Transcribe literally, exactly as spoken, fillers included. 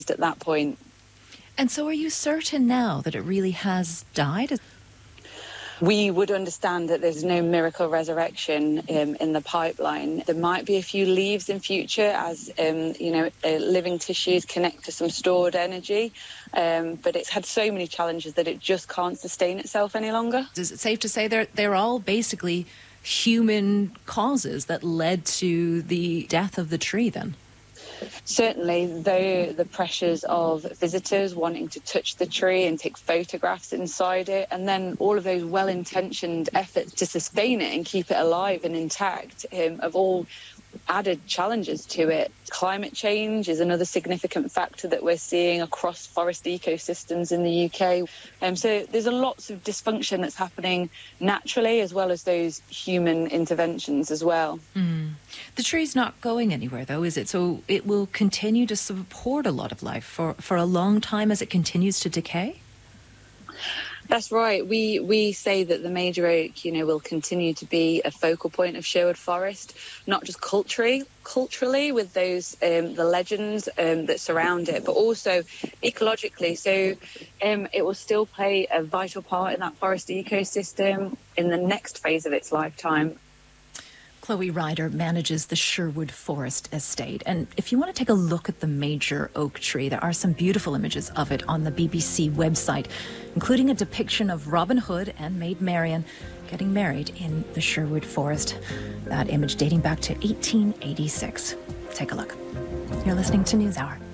at that point. And so are you certain now that it really has died? We would understand that there's no miracle resurrection um, in the pipeline. There might be a few leaves in future as, um, you know, uh, living tissues connect to some stored energy, um, but it's had so many challenges that it just can't sustain itself any longer. Is it safe to say they're, they're all basically human causes that led to the death of the tree then? Certainly, though, the pressures of visitors wanting to touch the tree and take photographs inside it, and then all of those well-intentioned efforts to sustain it and keep it alive and intact um, have all added challenges to it. Climate change is another significant factor that we're seeing across forest ecosystems in the U K. Um, so there's a lots of dysfunction that's happening naturally as well as those human interventions as well. Mm. The tree's not going anywhere though, is it? So it will continue to support a lot of life for, for a long time as it continues to decay? That's right. We we say that the major oak, you know, will continue to be a focal point of Sherwood Forest, not just culturally, culturally with those um, the legends um, that surround it, but also ecologically. So um, it will still play a vital part in that forest ecosystem in the next phase of its lifetime. Chloe Ryder manages the Sherwood Forest Estate. And if you want to take a look at the major oak tree, there are some beautiful images of it on the B B C website, including a depiction of Robin Hood and Maid Marian getting married in the Sherwood Forest. That image dating back to eighteen eighty-six. Take a look. You're listening to NewsHour.